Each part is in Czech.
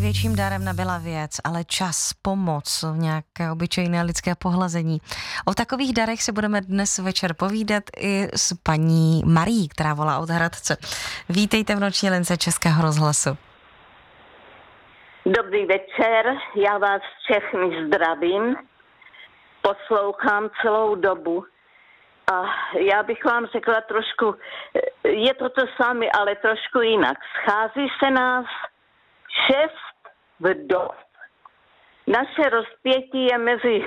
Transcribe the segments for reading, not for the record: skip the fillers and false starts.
Větším dárem nebyla věc, ale čas, pomoc, nějaké obyčejné lidské pohlazení. O takových darech si budeme dnes večer povídat i s paní Marií, která volá od Hradce. Vítejte v noční lince Českého rozhlasu. Dobrý večer, já vás všechny zdravím, poslouchám celou dobu a já bych vám řekla trošku, je to samé, ale trošku jinak. Schází se nás 6 vdov. Naše rozpětí je mezi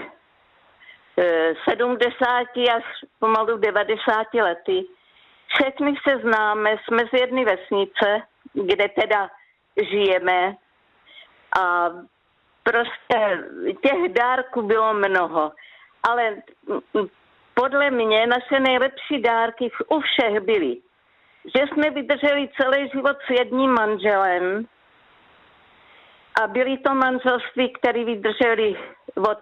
70 až pomalu 90 lety. Všechny se známe, jsme z jedné vesnice, kde teda žijeme. A prostě těch dárků bylo mnoho. Ale podle mě naše nejlepší dárky u všech byly, že jsme vydrželi celý život s jedním manželem a byly to manželství, které vydrželi od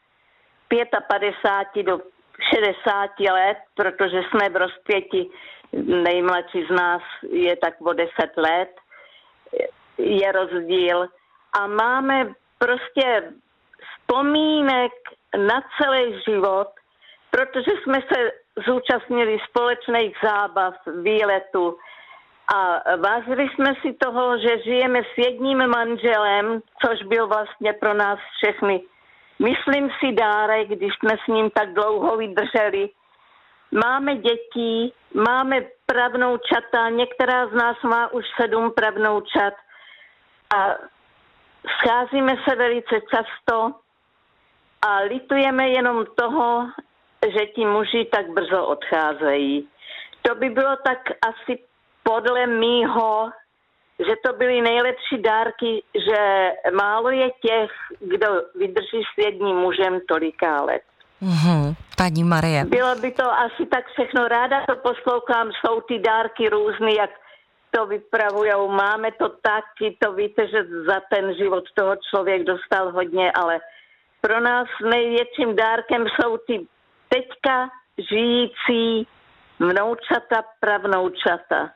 55 do 60 let, protože jsme v rozpěti, nejmladší z nás je tak o 10 let, je rozdíl. A máme prostě vzpomínek na celý život, protože jsme se zúčastnili společných zábav, výletů a vážili jsme si toho, že žijeme s jedním manželem, což byl vlastně pro nás všechny, myslím si, dárek, když jsme s ním tak dlouho vydrželi. Máme děti, máme pravnoučata, některá z nás má už 7 pravnoučat a scházíme se velice často a litujeme jenom toho, že ti muži tak brzo odcházejí. To by bylo tak asi podle mýho, že to byly nejlepší dárky, že málo je těch, kdo vydrží s jedním mužem toliká let. Paní Marie. Bylo by to asi tak všechno. Ráda to poslouchám, jsou ty dárky různý, jak to vypravujou. Máme to taky, to víte, že za ten život toho člověk dostal hodně, ale pro nás největším dárkem jsou ty teďka žijící vnoučata, pravnoučata.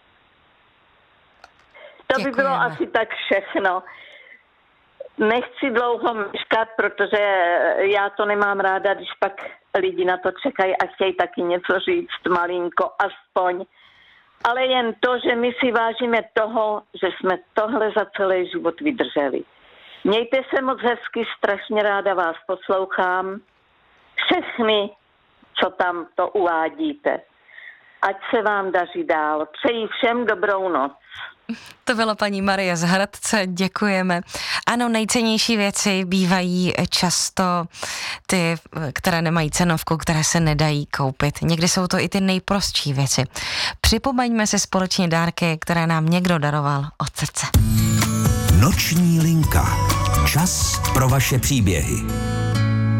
To by bylo asi tak všechno. Nechci dlouho myškat, protože já to nemám ráda, když pak lidi na to čekají a chtějí taky něco říct, malinko, aspoň. Ale jen to, že my si vážíme toho, že jsme tohle za celý život vydrželi. Mějte se moc hezky, strašně ráda vás poslouchám. Všechny, co tam to uvádíte. Ať se vám daří dál. Přeji všem dobrou noc. To byla paní Marie z Hradce, děkujeme. Ano, nejcennější věci bývají často ty, které nemají cenovku, které se nedají koupit. Někdy jsou to i ty nejprostší věci. Připomeňme si společně dárky, které nám někdo daroval od srdce. Noční linka. Čas pro vaše příběhy.